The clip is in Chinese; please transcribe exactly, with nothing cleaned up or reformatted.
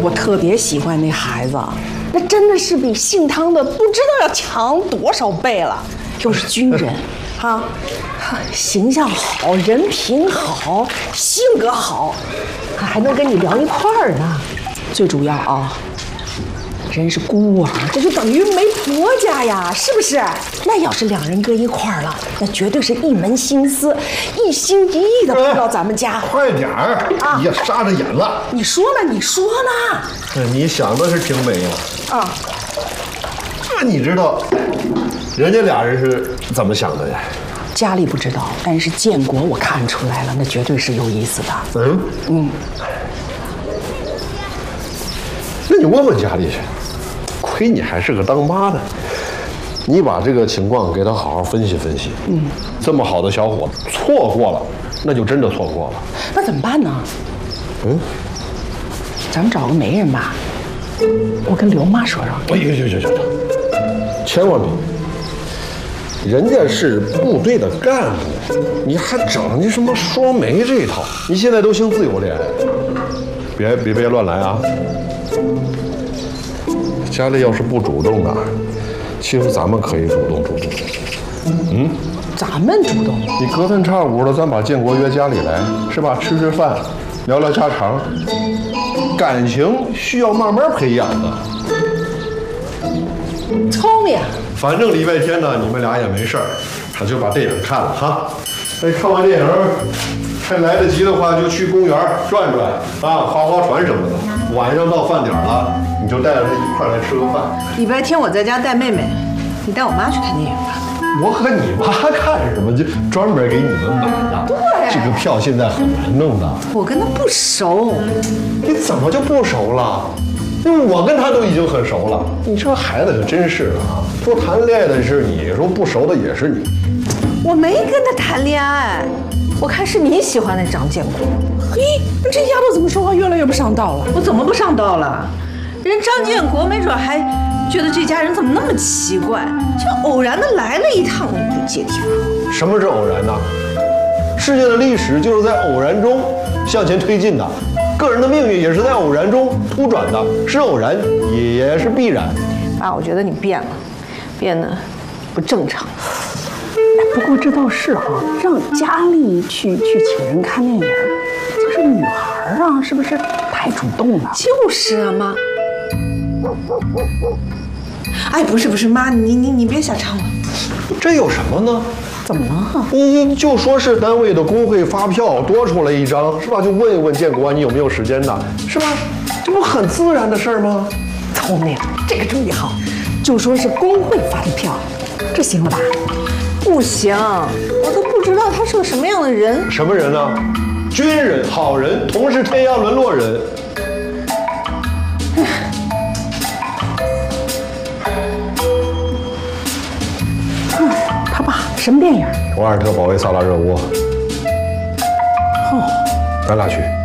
我特别喜欢那孩子，那真的是比姓汤的不知道要强多少倍了。又是军人，哈、啊，形象好，人品好，性格好，还能跟你聊一块儿呢。最主要啊。人是孤儿，这就等于没婆家呀，是不是？那要是两人搁一块儿了，那绝对是一门心思，一心一意的回到咱们家。 快点儿！啊，也杀着眼了。 你说呢？你说呢？ 你想的是挺美呀。 啊， 那你知道人家俩人是怎么想的呀？ 家里不知道，但是建国我看出来了，那绝对是有意思的。 嗯嗯。那你问问家里去。亏你还是个当妈的，你把这个情况给他好好分析分析。嗯，这么好的小伙子错过了，那就真的错过了。 那怎么办呢？嗯，咱们找个媒人吧。我跟刘妈说说。 哎呦呦呦呦！千万别！人家是部队的干部，你还整那什么说媒这一套？你现在都姓自由恋爱，别别别乱来啊！家里要是不主动的，其实咱们可以主动主动。嗯， 咱们主动？ 你隔三差五的，咱把建国约家里来，是吧？吃吃饭，聊聊家常。感情需要慢慢培养的。 聪明。 反正礼拜天呢，你们俩也没事儿，他就把电影看了哈。哎，看完电影还来得及的话，就去公园转转啊，划划船什么的。晚上到饭点了，你就带着他一块来吃个饭。 礼拜天我在家带妹妹，你带我妈去看电影吧。 我和你妈看什么？就专门给你们买的。 对， 这个票现在很难弄的。 我跟她不熟。 你怎么就不熟了？因为我跟他都已经很熟了。你这孩子可真是的啊！说谈恋爱的是你，说不熟的也是你。 我没跟他谈恋爱，我看是你喜欢那张建国。 嘿，这丫头怎么说话越来越不上道了？ 我怎么不上道了？人张建国没准还觉得这家人怎么那么奇怪，就偶然的来了一趟，你不接听。 什么是偶然呢？世界的历史就是在偶然中向前推进的，个人的命运也是在偶然中突转的，是偶然也是必然。 爸，我觉得你变了，变得不正常。 不过这倒是啊，让佳丽去去请人看电影，这是女孩啊，是不是太主动了？ 就是啊，妈。哎，不是不是，妈，你你你别瞎掺和。 这有什么呢？ 怎么了？ 你就说是单位的工会发票多出来一张，是吧？就问一问建国你有没有时间的，是吧？这不很自然的事儿吗？ 聪明，这个主意好。就说是工会发的票，这行了吧？ 不行，我都不知道他是个什么样的人。 什么人呢？军人、好人，同是天涯沦落人。 嗯，他爸什么电影？ 瓦尔特保卫萨拉热窝。 哦， 咱俩去。